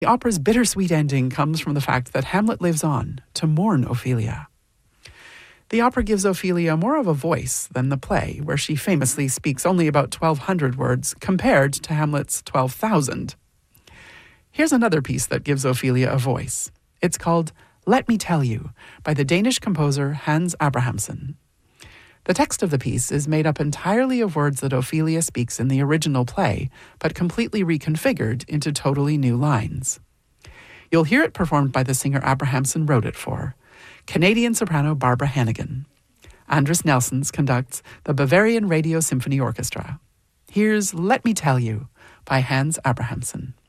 The opera's bittersweet ending comes from the fact that Hamlet lives on to mourn Ophelia. The opera gives Ophelia more of a voice than the play, where she famously speaks only about 1,200 words compared to Hamlet's 12,000. Here's another piece that gives Ophelia a voice. It's called Let Me Tell You by the Danish composer Hans Abrahamsen. The text of the piece is made up entirely of words that Ophelia speaks in the original play, but completely reconfigured into totally new lines. You'll hear it performed by the singer Abrahamsen wrote it for, Canadian soprano Barbara Hannigan. Andris Nelsons conducts the Bavarian Radio Symphony Orchestra. Here's Let Me Tell You by Hans Abrahamsen.